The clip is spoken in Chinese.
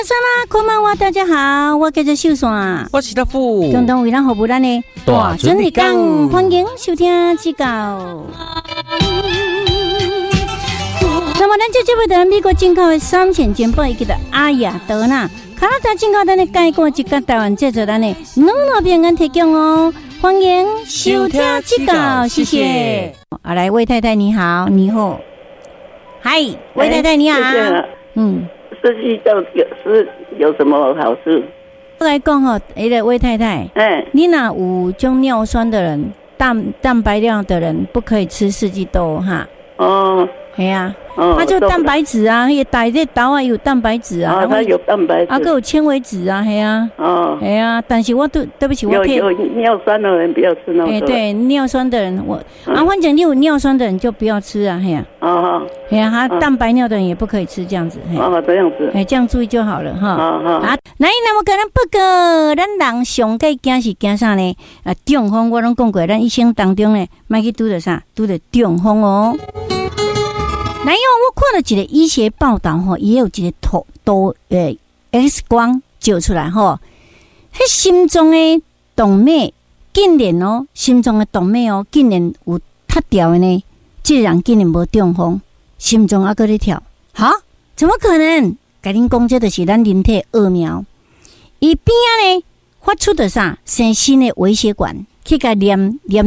皆さんこんばんは，大家好，我叫做秀山， 我是大富， 共同为咱服务咱的大准日讲，欢迎收听指教。那么，咱这节目在美国进口的3千件宝，伊叫做阿雅德纳，加拿大进口咱的介过一个台湾制作咱的2平安提供哦，欢迎收听指教，谢谢。好，来，魏太太你好，你好，嗨，魏太太你好， 设计是有什么好处？ 我来讲吼，魏太太，你若有种尿酸的人、蛋白量的人，不可以吃四季豆哈。哦，系啊，它就蛋白质啊，也打这豆啊有蛋白质啊， 它有蛋白质， 还有纤维质啊，系啊，系啊。但是我对不起，我有尿酸的人不要吃那么多。 对，尿酸的人反正你有尿酸的人就不要吃啊，系啊。系啊，他蛋白尿的人也不可以吃这样子。 这样子。 这样注意就好了哈。那么跟咱报告，咱人上计惊是惊啥呢？中风我拢讲过，咱一生当中呢，莫去拄着啥，拄着中风哦。然后我看了一个医学报道吼，也有一个图X 光照出来吼，迄心脏的动脉竟然哦，心脏的动脉哦，竟然有塌掉的呢。这个人竟然无中风，心脏还搁咧跳，哈？怎么可能？甲恁讲，这就是咱人体奥妙。伊边仔呢发出的啥？生新的微血管去甲念